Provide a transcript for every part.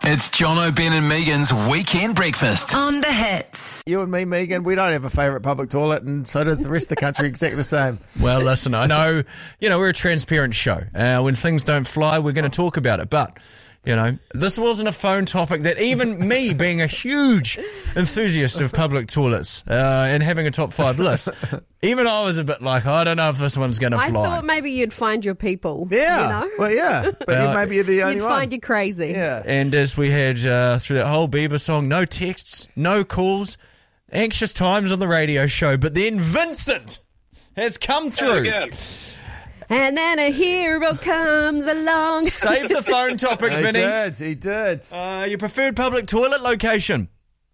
It's Jono, Ben and Megan's Weekend Breakfast. On the hits. You and me, Megan, we don't have a favourite public toilet, and so does the rest of the country, exactly the same. Well, listen, I know, we're a transparent show. When things don't fly, we're going to talk about it. But, this wasn't a phone topic that even me, being a huge enthusiast of public toilets and having a top 5 list, even I was a bit like, I don't know if this one's going to fly. I thought maybe you'd find your people. Yeah. Well, yeah. But maybe you're the only you'd one. find you crazy. Yeah. And as we had through that whole Bieber song, no texts, no calls, anxious times on the radio show. But then Vincent has come through. And then a hero comes along. Save the phone topic, Vinny. He did. Your preferred public toilet location?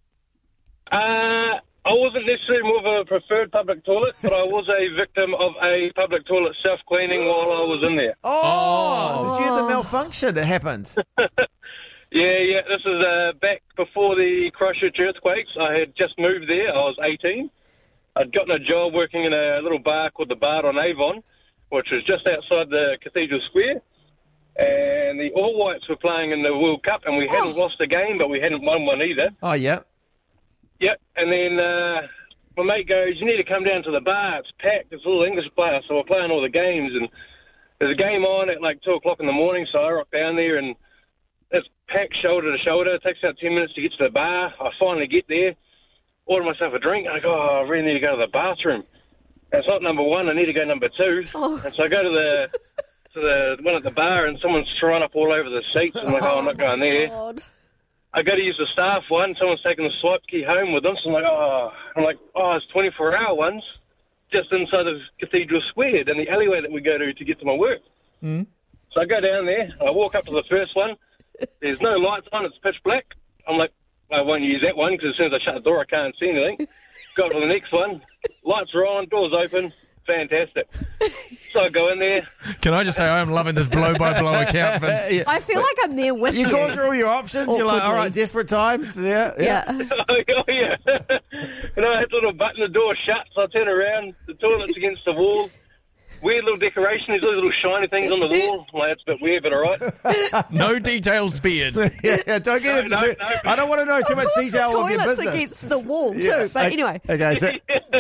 I wasn't necessarily more of a preferred public toilet, but I was a victim of a public toilet self-cleaning while I was in there. Oh, did you have the malfunction that happened? Yeah. This is back before the Christchurch earthquakes. I had just moved there. I was 18. I'd gotten a job working in a little bar called the Bar on Avon, which was just outside the Cathedral Square. And the All Whites were playing in the World Cup, and we hadn't lost a game, but we hadn't won one either. Oh, yeah. Yep, and then my mate goes, you need to come down to the bar, it's packed, it's all English players, so we're playing all the games, and there's a game on at like 2 o'clock in the morning, so I rock down there, and it's packed shoulder to shoulder. It takes about 10 minutes to get to the bar. I finally get there, order myself a drink, and I go, I really need to go to the bathroom. And it's not number one, I need to go number 2. And so I go to the one at the bar, and someone's thrown up all over the seats, and I'm like, I'm not going there. God. I go to use the staff one. Someone's taken the swipe key home with them. So I'm like, it's 24-hour ones just inside of Cathedral Square in the alleyway that we go to get to my work. Mm. So I go down there. I walk up to the first one. There's no lights on. It's pitch black. I'm like, I won't use that one because as soon as I shut the door, I can't see anything. Go to the next one. Lights are on. Doors open. Fantastic. So I go in there. Can I just say I'm loving this blow-by-blow account, Vince? Yeah. I feel like I'm there with you. You go through all your options. You're like, all right, desperate times. Yeah. Yeah. Oh, yeah. And I had to little button the door shut, so I turn around. The toilet's against the wall. Weird little decoration. There's all these little shiny things on the wall. I'm like, that's a bit weird, but all right. No details spared. Yeah, don't get into it. I don't want to know too much detail of your Toilet's business. against the wall, too. But anyway. Okay, so...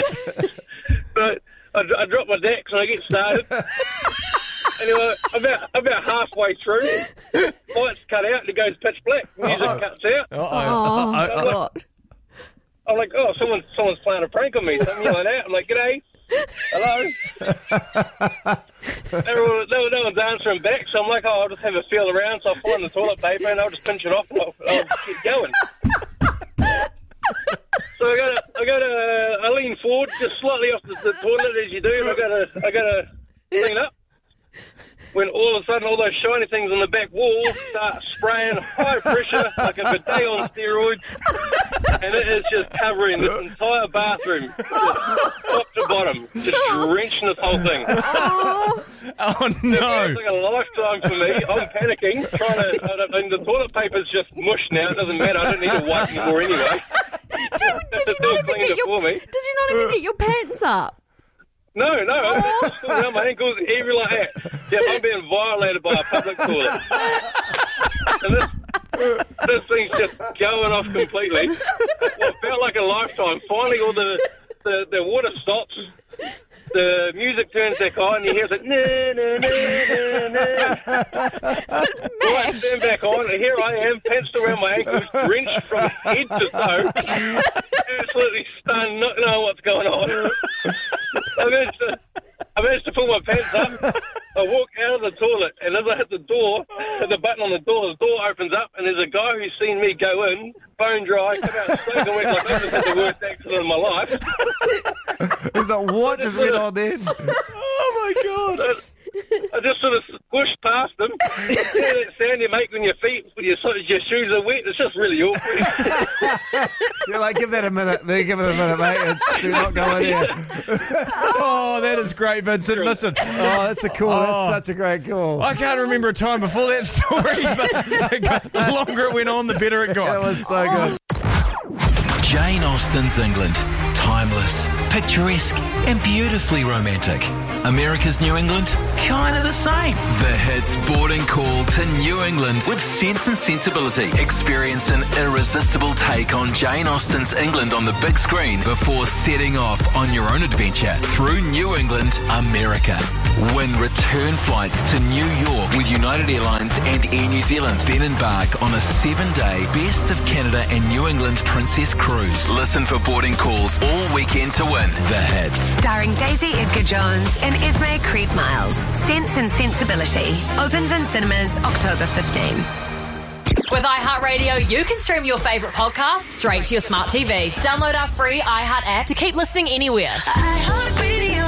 But I drop my decks and I get started. Anyway, about halfway through, lights cut out and it goes pitch black. Music cuts out. Oh, God. I'm like, someone's playing a prank on me. So I'm yelling out. I'm like, g'day. Hello. No one's answering back, so I'm like, I'll just have a feel around. So I find the toilet paper and I'll just pinch it off and I'll keep going. So I lean forward just slightly off the toilet as you do, and I got to clean up. When all of a sudden all those shiny things on the back wall start spraying high pressure like a bidet on steroids, and it is just covering this entire bathroom, just top to bottom, just drenching this whole thing. Oh no! It's like a lifetime for me. I'm panicking, and the toilet paper's just mush now. It doesn't matter. I don't need to wipe anymore anyway. Did you not even get your pants up? No, I'm still down my ankles, every like that. Yeah, I'm being violated by a public toilet. And this thing's just going off completely. It felt like a lifetime. Finally, all the water stops. The music turns back on, and you hear it, I stand back on, and here I am, pants around my ankles, drenched from head to toe, absolutely stunned, not knowing what's going on. I managed to pull my pants up. I walk out of the toilet, and as I hit the button on the door opens up, and there's a guy who's seen me go in, bone dry, come out soaking wet, like I just had the worst accident of my life. He's like, what just went on then? Oh, my God. I just sort of squished past them. You know that sound you make when your shoes are wet? It's just really awkward. You're like, give that a minute. Give it a minute, mate. And do not go in here. Oh, that is great, Vincent. Listen. Oh, that's that's such a great call. I can't remember a time before that story, but the longer it went on, the better it got. That was so good. Jane Austen's England. Timeless, picturesque and beautifully romantic. America's New England? Kind of the same. The Hits boarding call to New England with Sense and Sensibility. Experience an irresistible take on Jane Austen's England on the big screen before setting off on your own adventure through New England, America. Win return flights to New York with United Airlines and Air New Zealand. Then embark on a 7-day Best of Canada and New England Princess Cruise. Listen for boarding calls all weekend to win The Hits. Starring Daisy Edgar-Jones and Esme Creed Miles. Sense and Sensibility. Opens in cinemas October 15. With iHeartRadio, you can stream your favourite podcasts straight to your smart TV. Download our free iHeart app to keep listening anywhere. iHeartRadio.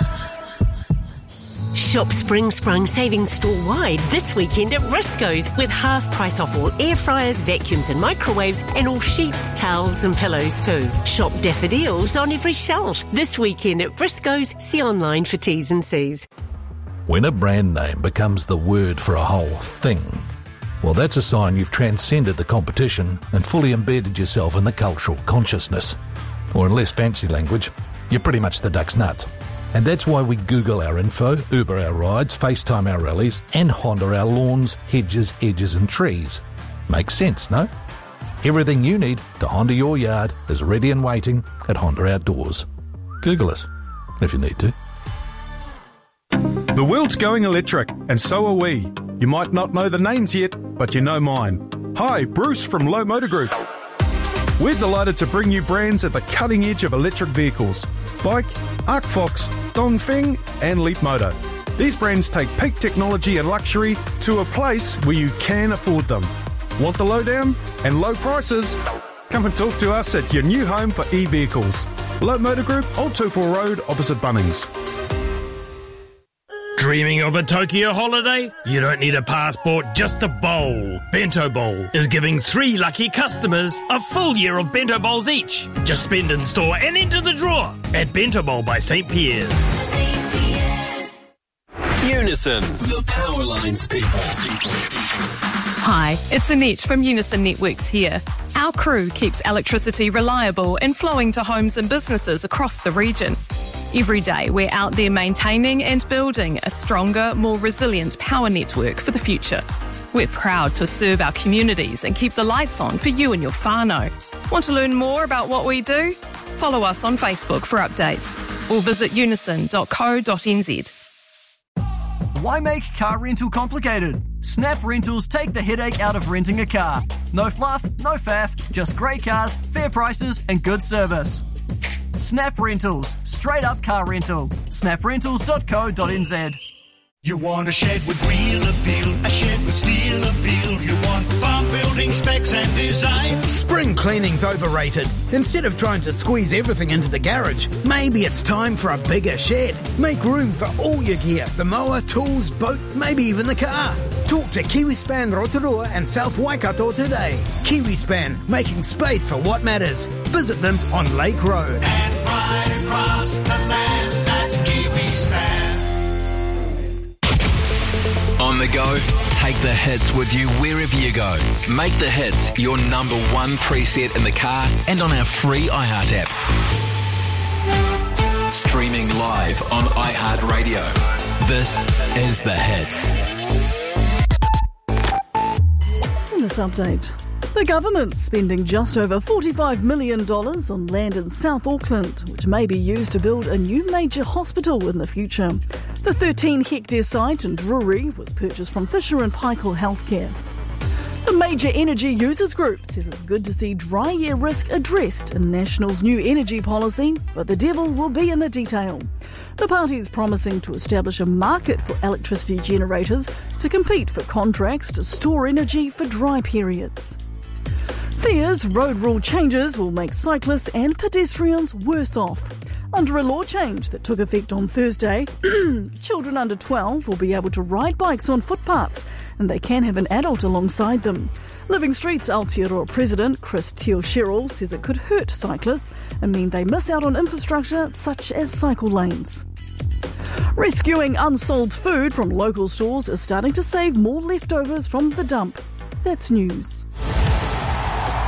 Shop Spring Sprung savings store-wide this weekend at Briscoe's with half price off all air fryers, vacuums and microwaves and all sheets, towels and pillows too. Shop daffodils on every shelf this weekend at Briscoe's. See online for T's and C's. When a brand name becomes the word for a whole thing, well, that's a sign you've transcended the competition and fully embedded yourself in the cultural consciousness. Or in less fancy language, you're pretty much the duck's nut. And that's why we Google our info, Uber our rides, FaceTime our rallies, and Honda our lawns, hedges, edges and trees. Makes sense, no? Everything you need to Honda your yard is ready and waiting at Honda Outdoors. Google us, if you need to. The world's going electric, and so are we. You might not know the names yet, but you know mine. Hi, Bruce from Low Motor Group. We're delighted to bring you brands at the cutting edge of electric vehicles, like ArcFox, Dongfeng and Leapmotor. These brands take peak technology and luxury to a place where you can afford them. Want the lowdown and low prices? Come and talk to us at your new home for e-vehicles. Low Motor Group, Old Tupelo Road, opposite Bunnings. Dreaming of a Tokyo holiday? You don't need a passport, just a bowl. Bento Bowl is giving 3 lucky customers a full year of Bento Bowls each. Just spend in store and enter the draw at Bento Bowl by St. Pierre's. Unison, the Powerlines people. Hi, it's Annette from Unison Networks here. Our crew keeps electricity reliable and flowing to homes and businesses across the region. Every day we're out there maintaining and building a stronger, more resilient power network for the future. We're proud to serve our communities and keep the lights on for you and your whānau. Want to learn more about what we do? Follow us on Facebook for updates or visit unison.co.nz. Why make car rental complicated? Snap Rentals take the headache out of renting a car. No fluff, no faff, just great cars, fair prices and good service. Snap Rentals, straight up car rental. snaprentals.co.nz. You want a shed with real appeal, a shed with steel appeal. You want farm building specs and designs. Spring cleaning's overrated. Instead of trying to squeeze everything into the garage, maybe it's time for a bigger shed. Make room for all your gear, the mower, tools, boat, maybe even the car. Talk to KiwiSpan Rotorua and South Waikato today. KiwiSpan, making space for what matters. Visit them on Lake Road. And right across the land, that's KiwiSpan. On the go, take the hits with you wherever you go. Make the hits your number one preset in the car and on our free iHeart app. Streaming live on iHeartRadio. This is The Hits. In this update, the government's spending just over $45 million on land in South Auckland, which may be used to build a new major hospital in the future. The 13-hectare site in Drury was purchased from Fisher and Paykel Healthcare. The major energy users group says it's good to see dry year risk addressed in National's new energy policy, but the devil will be in the detail. The party is promising to establish a market for electricity generators to compete for contracts to store energy for dry periods. Fears road rule changes will make cyclists and pedestrians worse off. Under a law change that took effect on Thursday, children under 12 will be able to ride bikes on footpaths and they can have an adult alongside them. Living Street's Aotearoa President Chris Teal-Sherrill says it could hurt cyclists and mean they miss out on infrastructure such as cycle lanes. Rescuing unsold food from local stores is starting to save more leftovers from the dump. That's news.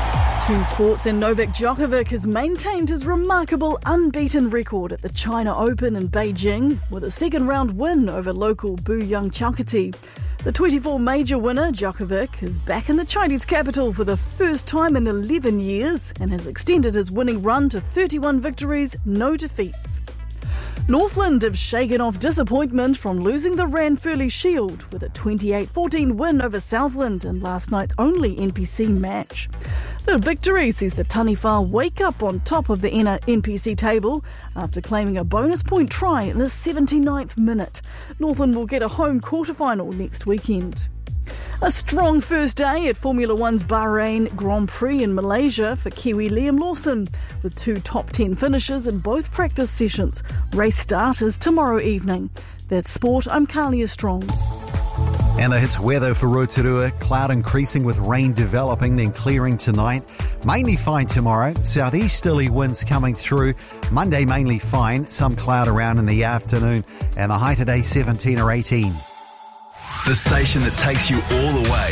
To sports, and Novak Djokovic has maintained his remarkable unbeaten record at the China Open in Beijing with a second-round win over local Bu Yangchaokati. The 24 major winner, Djokovic, is back in the Chinese capital for the first time in 11 years and has extended his winning run to 31 victories, no defeats. Northland have shaken off disappointment from losing the Ranfurly Shield with a 28-14 win over Southland in last night's only NPC match. The victory sees the Taniwha wake up on top of the NPC table after claiming a bonus point try in the 79th minute. Northland will get a home quarterfinal next weekend. A strong first day at Formula One's Bahrain Grand Prix in Malaysia for Kiwi Liam Lawson, with 2 top 10 finishes in both practice sessions. Race start is tomorrow evening. That's sport. I'm Carlia Strong. And the hits weather for Rotorua. Cloud increasing with rain developing, then clearing tonight. Mainly fine tomorrow. Southeasterly winds coming through. Monday mainly fine. Some cloud around in the afternoon. And the high today 17 or 18. The station that takes you all the way